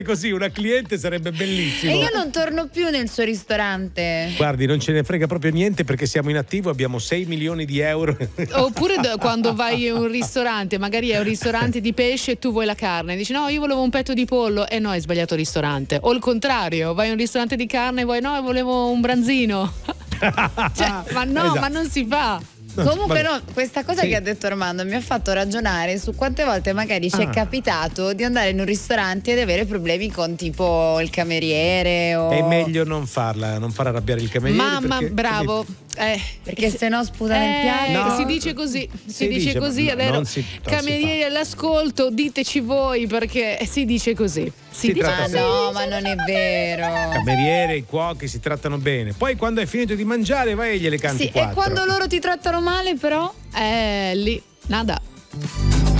così una cliente sarebbe bellissimo. E io non torno più nel suo ristorante. Guardi, non ce ne frega proprio niente perché siamo in attivo, abbiamo 6 milioni di euro. Oppure quando vai in un ristorante, magari è un ristorante di pesce e tu vuoi la carne, dici no, io volevo un petto di pollo e no, hai sbagliato ristorante. O il contrario, vai in un ristorante di carne e vuoi no, volevo un branzino. Cioè, ma no, Esatto. ma non si fa. Comunque no, questa cosa Sì. che ha detto Armando mi ha fatto ragionare su quante volte magari ci è capitato di andare in un ristorante ed avere problemi con tipo il cameriere o... È meglio non far arrabbiare il cameriere. Mamma, perché- bravo. Perché se no sputa nel piatto. No. Si dice così, Si dice, così, ma è vero. non si Camerieri all'ascolto, diteci voi perché si dice così. Si dice tratta così. No, ma non è vero. Cameriere, i cuochi si trattano bene. Poi quando hai finito di mangiare vai e gliele canti Sì, quattro. e quando loro ti trattano male però... Lì, nada.